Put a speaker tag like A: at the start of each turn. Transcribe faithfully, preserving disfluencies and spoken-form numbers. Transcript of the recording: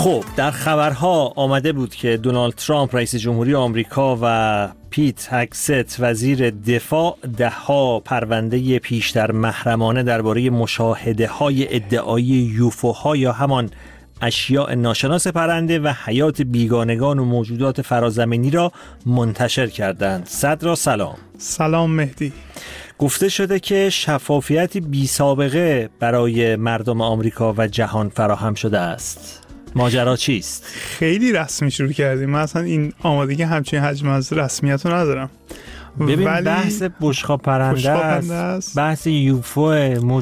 A: خب در خبرها آمده بود که دونالد ترامپ رئیس جمهوری آمریکا و پیت هگست وزیر دفاع ده‌ها پرونده پیشتر محرمانه درباره مشاهده‌های ادعایی یوفوها یا همان اشیاء ناشناس پرنده و حیات بیگانگان و موجودات فرازمینی را منتشر کردند. صدرا سلام.
B: سلام مهدی.
A: گفته شده که شفافیتی بی سابقه برای مردم آمریکا و جهان فراهم شده است. ماجرا چیست؟
B: خیلی رسمی شروع کردیم. من اصلا این آمادگی همچین حجم از رسمیت رو ندارم.
A: ببین بحث بشقاب پرنده است، بحث یوفو، موجود